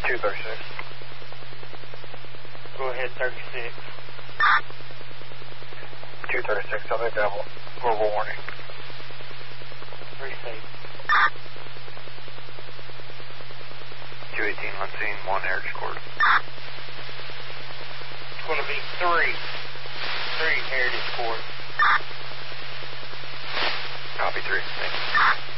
236. Go ahead, 36. 236, I'll make that global warning. Receive. 218 on scene, 1 Heritage Court. It's going to be 3 Heritage Court. Copy 3, thank you.